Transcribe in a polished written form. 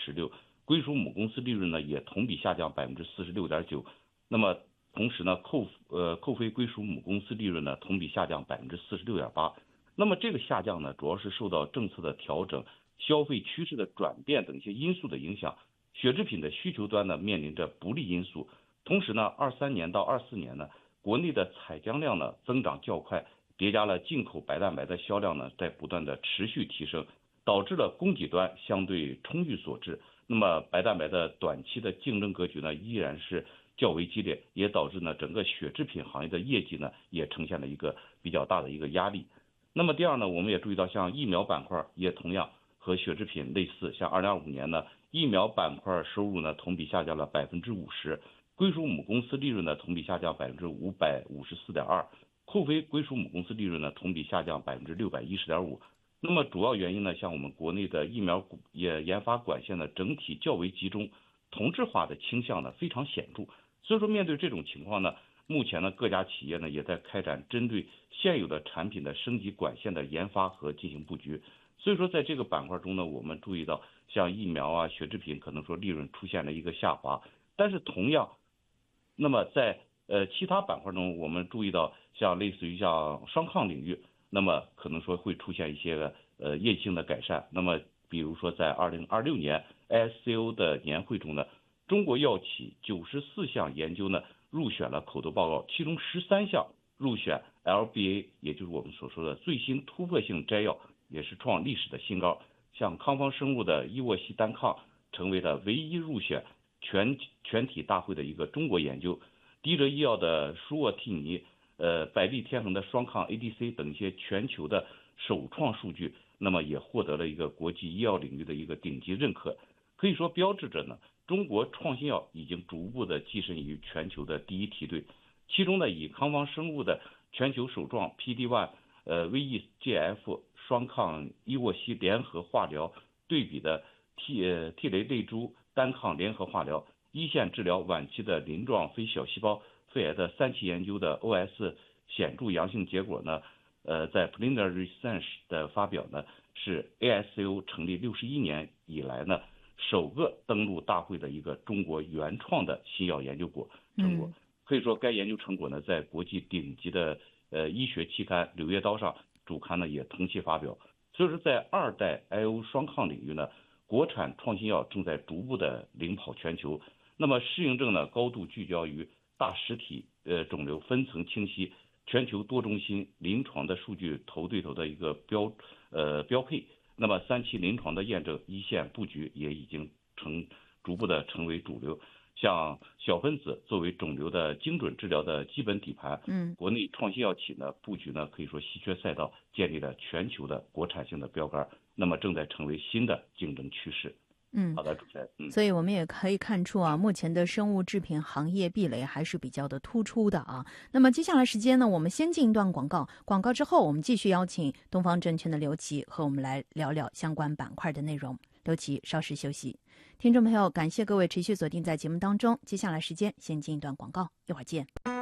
16%，归属母公司利润呢也同比下降46.9%。那么同时呢，扣非归属母公司利润呢同比下降46.8%。那么这个下降呢，主要是受到政策的调整、消费趋势的转变等一些因素的影响。血制品的需求端呢面临着不利因素，同时呢，23年到24年呢，国内的采浆量呢增长较快，叠加了进口白蛋白的销量呢在不断的持续提升，导致了供给端相对充裕所致。那么白蛋白的短期的竞争格局呢依然是较为激烈，也导致呢整个血制品行业的业绩呢也呈现了一个比较大的一个压力。那么第二呢，我们也注意到像疫苗板块也同样和血制品类似，像2025年呢，疫苗板块收入呢同比下降了50%，归属母公司利润呢同比下降554.2%，扣非归属母公司利润呢同比下降610.5%。那么主要原因呢，像我们国内的疫苗研发管线呢整体较为集中，同质化的倾向呢非常显著。所以说面对这种情况呢，目前呢各家企业呢也在开展针对现有的产品的升级管线的研发和进行布局。所以说在这个板块中呢，我们注意到像疫苗啊、血制品可能说利润出现了一个下滑，但是同样，那么在其他板块中，我们注意到像类似于像双抗领域，那么可能说会出现一些业绩性的改善。那么比如说在2026年 ISCO 的年会中呢，中国药企94项研究呢入选了口头报告，其中13项入选 LBA， 也就是我们所说的最新突破性摘要，也是创历史的新高。像康方生物的伊沃西单抗成为了唯一入选全体大会的一个中国研究，迪哲医药的舒沃替尼、百利天恒的双抗 ADC 等一些全球的首创数据，那么也获得了一个国际医药领域的一个顶级认可，可以说标志着呢，中国创新药已经逐步的跻身于全球的第一梯队。其中呢，以康方生物的全球首创 PD-1、VEGF 双抗伊沃西联合化疗对比的替雷类珠单抗联合化疗，一线治疗晚期的鳞状非小细胞肺癌的3期研究的 OS 显著阳性结果呢，在 Plenary Research 的发表呢，是 ASCO 成立61年以来呢首个登陆大会的一个中国原创的新药研究成果。可以说该研究成果呢在国际顶级的医学期刊《柳叶刀》上主刊呢也同期发表。所以说在2代 IO 双抗领域呢，国产创新药正在逐步的领跑全球。那么适应症呢高度聚焦于大实体肿瘤，分层清晰，全球多中心临床的数据头对头的一个标配。那么3期临床的验证，一线布局也已经逐步的成为主流。像小分子作为肿瘤的精准治疗的基本底盘，国内创新药企呢布局呢可以说稀缺赛道，建立了全球的国产性的标杆，那么正在成为新的竞争趋势。好的，主持人。 所以我们也可以看出啊，目前的生物制品行业壁垒还是比较的突出的啊。那么接下来时间呢，我们先进一段广告，广告之后我们继续邀请东方证券的刘琦和我们来聊聊相关板块的内容。刘琦稍事休息。听众朋友，感谢各位持续锁定在节目当中，接下来时间先进一段广告，一会儿见。